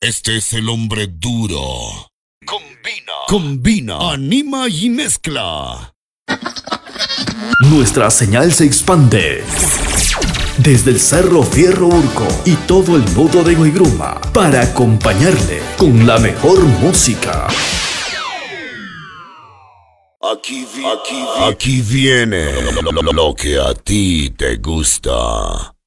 Este es el hombre duro. Combina, anima y mezcla. Nuestra señal se expande desde el Cerro Fierro Urco y todo el nudo de Guaygruma para acompañarle con la mejor música. Aquí viene lo que a ti te gusta.